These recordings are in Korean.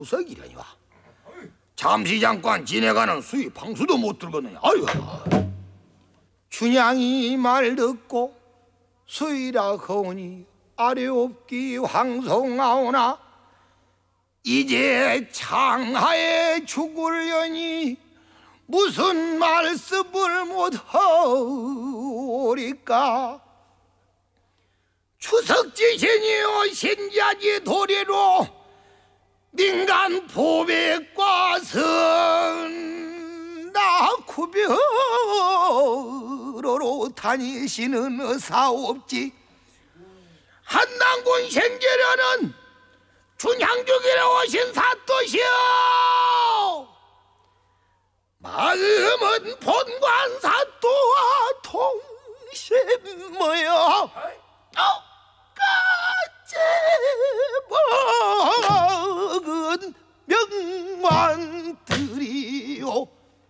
구석이려니와 잠시 잠깐 지내가는 수위 방수도 못 들거든요. 아유, 춘향이 말 듣고 수위라 거오니 아래옵기 황송하오나 이제 창하에 죽으려니 무슨 말씀을 못하오리까. 추석지신이여 신자지 도리로 민간 보백과 선나 구별로 다니시는 사옵지. 한난군 생제려는 춘향족이라 오신 사또시여, 마음은 본관 사또와 동심모여 똑같이 먹은 명만들이요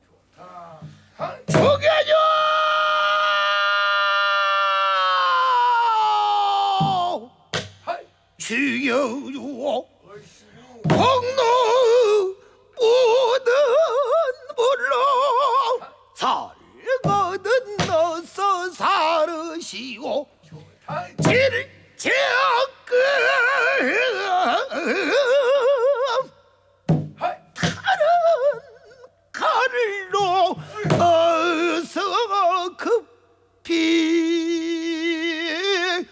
죽여줘. 죽여주오. 폭로 모든 물로 살거든 넣어서 사르시오. 질적금 다른 칼로 어서 급히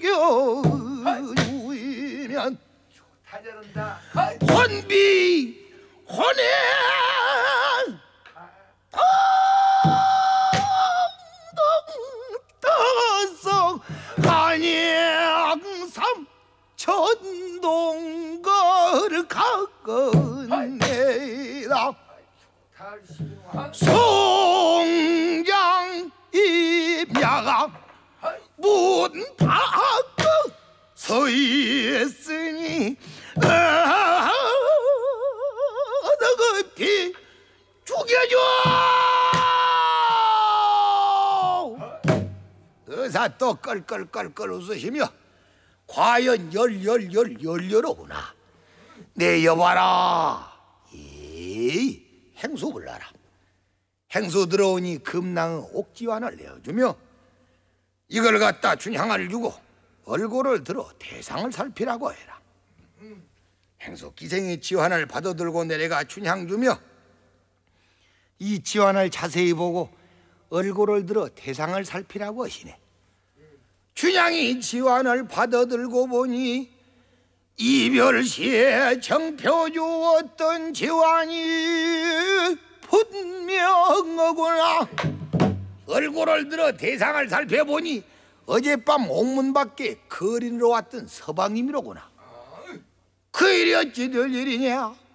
죽여주면 혼비 혼행 동동 한양삼 천동거를 가건네라. 송장 입야가 문 밖에 서 있으니 너급히 죽여줘. 의사 또 껄껄껄껄 웃으시며 과연 열려오구나. 내 여봐라. 이 행수 불러라. 행수 들어오니 금낭의 옥지환을 내어주며 이걸 갖다 춘향을 주고 얼굴을 들어 대상을 살피라고 해라. 행수 기생의 지환을 받아들고 내려가 춘향 주며 이 지환을 자세히 보고 얼굴을 들어 대상을 살피라고 하시네. 춘향이 지환을 받아들고 보니 이별시에 정표 주었던 지환이 분명하구나. 얼굴을 들어 대상을 살펴보니 어젯밤 옥문 밖에 거린으로 왔던 서방님이로구나. 그 일이 어찌 될 일이냐.